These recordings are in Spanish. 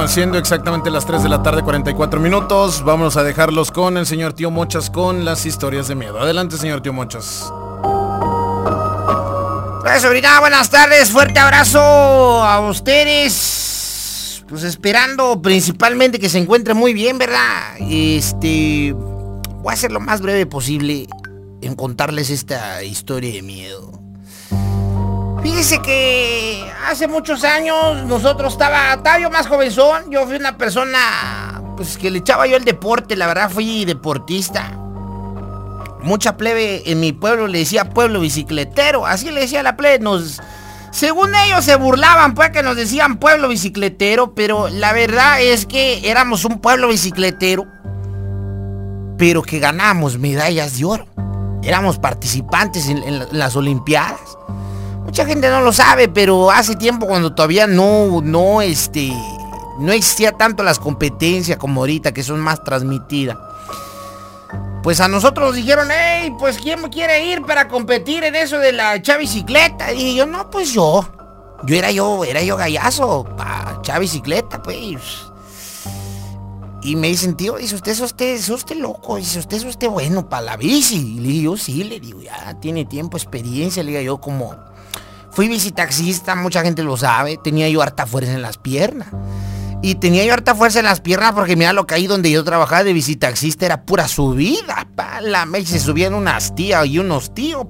siendo exactamente las 3 de la tarde, 44 minutos. Vamos a dejarlos con el señor Tío Mochas con las historias de miedo. Adelante, señor Tío Mochas. Hola, sobrina, buenas tardes. Fuerte abrazo a ustedes. Pues esperando principalmente que se encuentren muy bien, ¿verdad? Voy a ser lo más breve posible en contarles esta historia de miedo. Fíjese que hace muchos años nosotros estaba yo más jovenzón. Yo fui una persona pues que le echaba yo el deporte, la verdad fui deportista. Mucha plebe en mi pueblo le decía pueblo bicicletero, así le decía la plebe. Según ellos se burlaban pues que nos decían pueblo bicicletero, pero la verdad es que éramos un pueblo bicicletero, pero que ganábamos medallas de oro. Éramos participantes en las olimpiadas. Mucha gente no lo sabe, pero hace tiempo cuando todavía no existía tanto las competencias como ahorita, que son más transmitidas. Pues a nosotros nos dijeron, hey, pues ¿quién quiere ir para competir en eso de la echar bicicleta? Y yo, no, pues yo era yo gallazo para echar bicicleta, pues. Y me dicen, tío, dice, usted loco, dice, usted bueno para la bici. Y le digo, sí, le digo, ya tiene tiempo, experiencia, le digo yo, como fui bicitaxista, mucha gente lo sabe, tenía yo harta fuerza en las piernas. Y tenía yo harta fuerza en las piernas porque mira lo que ahí donde yo trabajaba de bicitaxista era pura subida, se subían unas tías y unos tíos,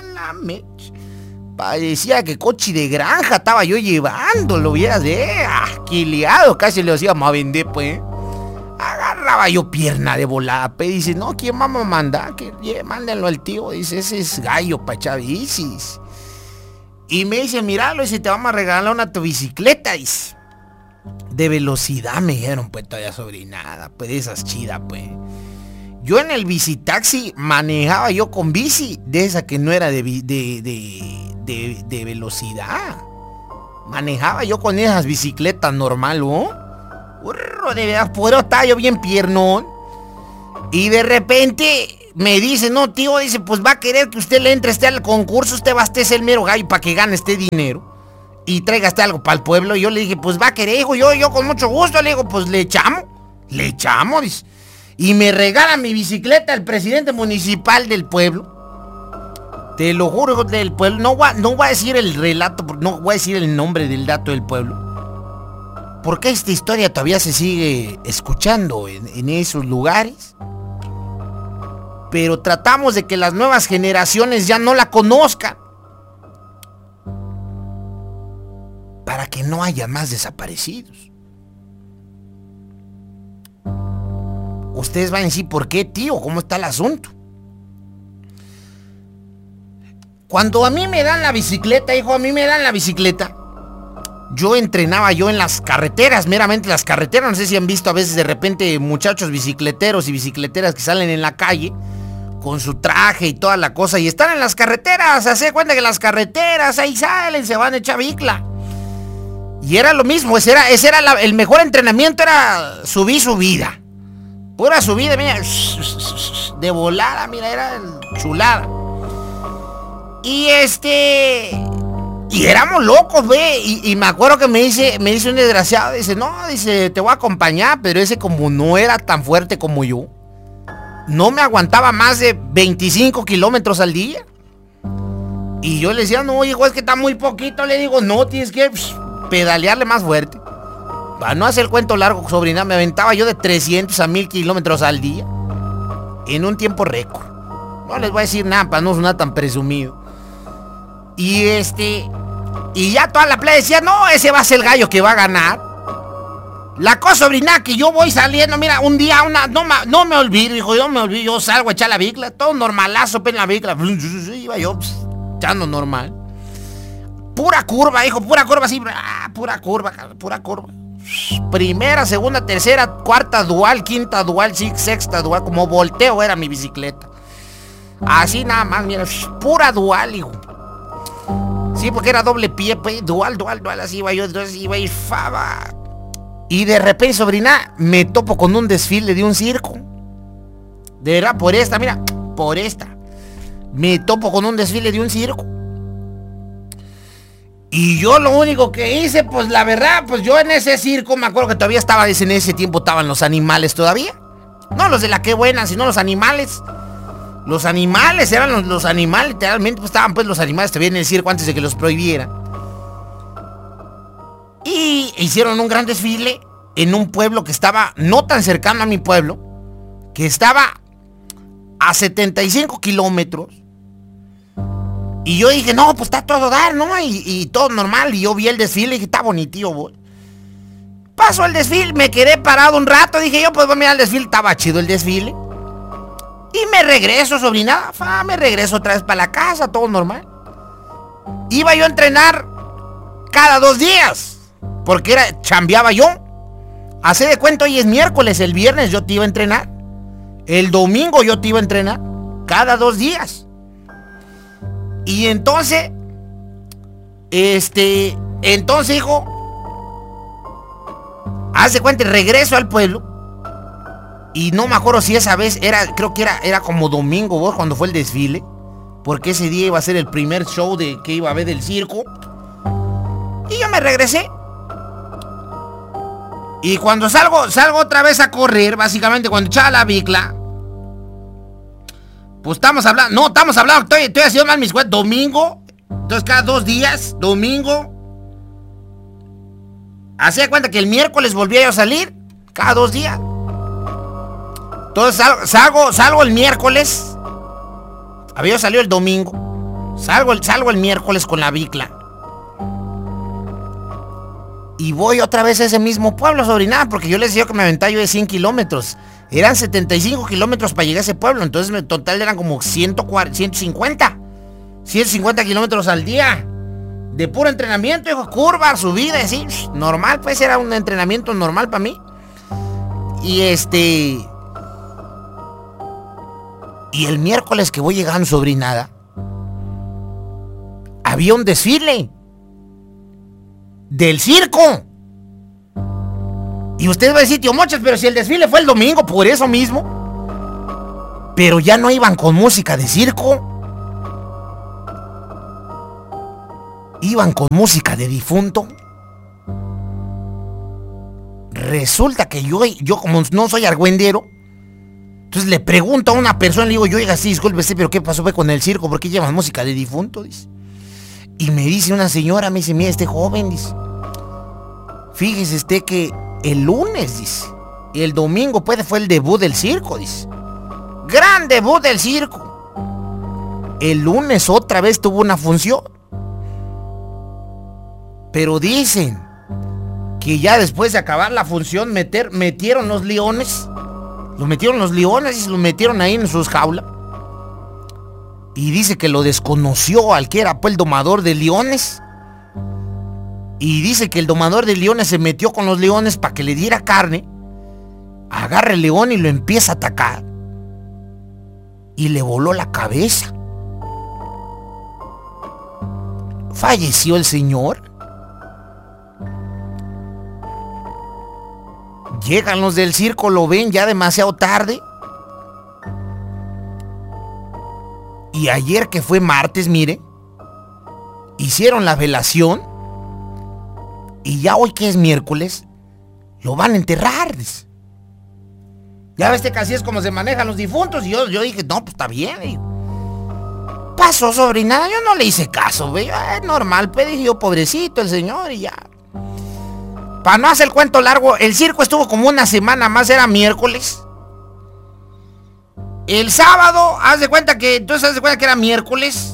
parecía que coche de granja estaba yo llevando, lo vieras quileado, casi le íbamos a vender, pues. Agarraba yo pierna de volada, dice, no, ¿quién vamos a mandar? Que mándenlo al tío, dice, ese es gallo para echar bicis. Y me dice, míralo, dice, te vamos a regalar una tu bicicleta, dice. De velocidad me dijeron, pues todavía sobrinada, pues de esas chidas, pues. Yo en el bicitaxi manejaba yo con bici, de esa que no era de velocidad. Manejaba yo con esas bicicletas normal, ¿no? De verdad, por eso estaba yo bien piernón. Y de repente me dice, no, tío, dice, pues va a querer que usted le entre al concurso, usted va a ser el mero gallo para que gane este dinero y traiga algo para el pueblo. Y yo le dije, pues va a querer, hijo, yo con mucho gusto, le digo, pues le echamos, dice. Y me regala mi bicicleta el presidente municipal del pueblo. Te lo juro, hijo, del pueblo. No voy a decir el relato, no voy a decir el nombre del dato del pueblo, porque esta historia todavía se sigue escuchando en esos lugares. Pero tratamos de que las nuevas generaciones ya no la conozcan, para que no haya más desaparecidos. Ustedes van a decir, ¿por qué, tío? ¿Cómo está el asunto? Cuando a mí me dan la bicicleta, hijo, yo entrenaba yo en las carreteras, meramente las carreteras. No sé si han visto a veces de repente muchachos bicicleteros y bicicleteras que salen en la calle con su traje y toda la cosa y están en las carreteras. Se hace cuenta que las carreteras ahí salen, se van a echar bicla. Y era lo mismo, ese era el mejor entrenamiento, era subida. Pura subida, mira, de volada, mira, era chulada. Y éramos locos, ve. Y me acuerdo que me dice un desgraciado, dice, no, dice, te voy a acompañar, pero ese como no era tan fuerte como yo, no me aguantaba más de 25 kilómetros al día. Y yo le decía, no, hijo, es que está muy poquito. Le digo, no, tienes que pedalearle más fuerte. Para no hacer el cuento largo, sobrina, me aventaba yo de 300 a 1000 kilómetros al día en un tiempo récord. No les voy a decir nada para no sonar tan presumido. Y ya toda la playa decía, no, ese va a ser el gallo que va a ganar. La cosa, sobrina, que yo voy saliendo, mira, un día, no me olvido, hijo, yo salgo a echar la bicla, todo normalazo, en la bicla, iba yo echando normal. Pura curva, hijo, pura curva, así, pura curva. Primera, segunda, tercera, cuarta dual, quinta dual, sexta dual, como volteo era mi bicicleta. Así nada más, mira, pura dual, hijo. Sí, porque era doble pie, pues, dual, así iba yo, entonces iba y faba. Y de repente, sobrina, me topo con un desfile de un circo. De verdad, por esta. Me topo con un desfile de un circo. Y yo lo único que hice, pues la verdad, pues yo en ese circo, me acuerdo que todavía estaba, en ese tiempo estaban los animales todavía. No los de la Qué Buena, sino los animales. Los animales, eran los animales, literalmente, pues estaban pues los animales todavía en el circo antes de que los prohibieran. Y hicieron un gran desfile en un pueblo que estaba no tan cercano a mi pueblo, que estaba a 75 kilómetros. Y yo dije, no, pues está todo dar, ¿no? Y todo normal. Y yo vi el desfile y dije, está bonitillo, boy. Pasó el desfile, me quedé parado un rato. Dije yo, pues voy a mirar el desfile, estaba chido el desfile. Y me regreso, sobrina. Me regreso otra vez para la casa, todo normal. Iba yo a entrenar cada 2 días. Porque chambeaba yo. Hacé de cuenta, hoy es miércoles, el viernes yo te iba a entrenar. El domingo yo te iba a entrenar. Cada 2 días. Y entonces, hijo, haz de cuenta, regreso al pueblo. Y no me acuerdo si esa vez creo que era como domingo, vos, cuando fue el desfile. Porque ese día iba a ser el primer show que iba a haber del circo. Y yo me regresé. Y cuando salgo otra vez a correr, básicamente cuando echaba la bicla. Pues estamos hablando, estoy haciendo mal mis cuentas. Domingo, entonces cada 2 días, domingo. Hacía cuenta que el miércoles volvía yo a salir, cada 2 días. Entonces salgo el miércoles. Había salido el domingo. Salgo el miércoles con la bicla. Y voy otra vez a ese mismo pueblo, sobrina, porque yo les decía que me aventaba yo de 100 kilómetros. Eran 75 kilómetros para llegar a ese pueblo. Entonces en total eran como 150 kilómetros al día. De puro entrenamiento, hijo, curvas, subida, así. Normal, pues era un entrenamiento normal para mí. Y Y el miércoles que voy llegando, sobrinada, había un desfile del circo. Y usted va a decir, tío Mochas, pero si el desfile fue el domingo, por eso mismo. Pero ya no iban con música de circo. Iban con música de difunto. Resulta que yo como no soy argüendero, entonces le pregunto a una persona, le digo, yo, oiga, sí, discúlpese, pero ¿qué pasó con el circo? ¿Por qué llevan música de difunto? Dice. Y me dice una señora, me dice, mira, este joven, dice, fíjese usted que el lunes, dice, y el domingo fue el debut del circo, dice. Gran debut del circo. El lunes otra vez tuvo una función. Pero dicen que ya después de acabar la función metieron los leones. Los metieron los leones y se los metieron ahí en sus jaulas. Y dice que lo desconoció al que era pues el domador de leones. Y dice que el domador de leones se metió con los leones para que le diera carne. Agarra el león y lo empieza a atacar. Y le voló la cabeza. Falleció el señor. Llegan los del circo, lo ven ya demasiado tarde. Y ayer, que fue martes, mire, hicieron la velación. Y ya hoy, que es miércoles, lo van a enterrar. Ya ves que así es como se manejan los difuntos. Y yo dije, no, pues está bien. Pasó, sobrina, yo no le hice caso, güey. Es normal, pues dije yo, pobrecito el señor, y ya. Para no hacer el cuento largo, el circo estuvo como una semana más, era miércoles. El sábado, haz de cuenta que era miércoles.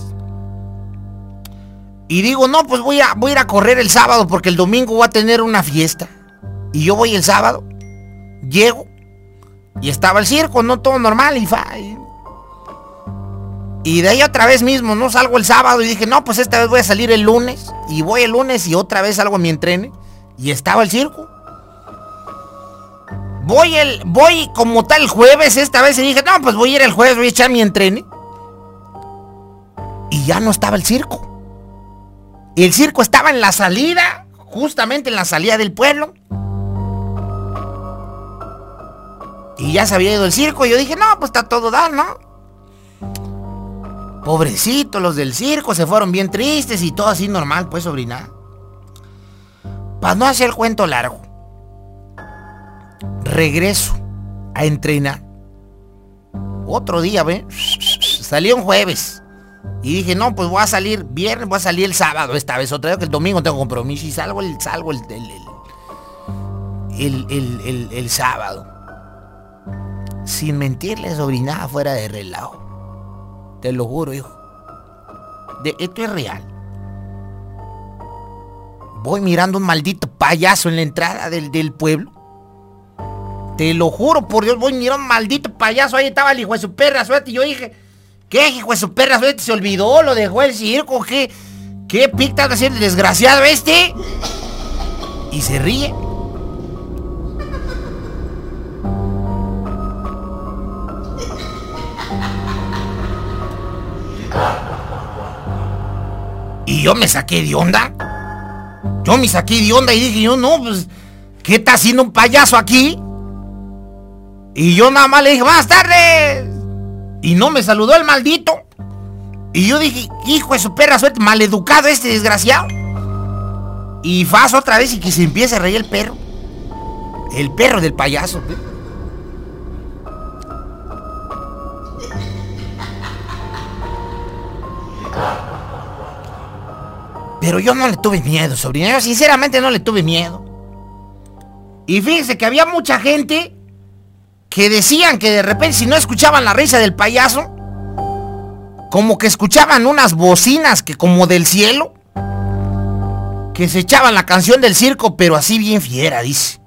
Y digo, no, pues voy a ir a correr el sábado porque el domingo voy a tener una fiesta. Y yo voy el sábado, llego, y estaba el circo, no todo normal, y de ahí otra vez mismo, no salgo el sábado, y dije, no, pues esta vez voy a salir el lunes. Y voy el lunes y otra vez salgo a mi entrene. Y estaba el circo. Voy como tal jueves esta vez y dije, no, pues voy a ir el jueves, voy a echar mi entrene. Y ya no estaba el circo. El circo estaba en la salida, justamente en la salida del pueblo. Y ya se había ido el circo y yo dije, no, pues está todo dar, ¿no? Pobrecitos, los del circo se fueron bien tristes y todo así normal, pues, sobrina. Para no hacer el cuento largo, regreso a entrenar. Otro día, ¿ve? Salí un jueves. Y dije, no, pues voy a salir viernes, voy a salir el sábado esta vez. Otra vez que el domingo tengo compromiso y salgo el sábado. Sin mentirle, sobrina, fuera de relajo. Te lo juro, hijo. Esto es real. Voy mirando un maldito payaso en la entrada del pueblo. Te lo juro por Dios, voy mirando un maldito payaso. Ahí estaba el hijo de su perra suerte. Y yo dije, ¿qué hijo de su perra suerte? ¿Se olvidó? ¿Lo dejó el circo? ¿Qué picta de hacer el desgraciado este? Y se ríe. Y yo me saqué de onda. Y dije yo, no, pues, ¿qué está haciendo un payaso aquí? Y yo nada más le dije, buenas tardes. Y no me saludó el maldito. Y yo dije, hijo de su perra suerte, maleducado este desgraciado. Y paso otra vez y que se empiece a reír el perro. El perro del payaso, ¿eh? Pero yo no le tuve miedo, sobrina. Yo sinceramente no le tuve miedo. Y fíjense que había mucha gente que decían que de repente si no escuchaban la risa del payaso, como que escuchaban unas bocinas que como del cielo, que se echaban la canción del circo, pero así bien fiera, dice.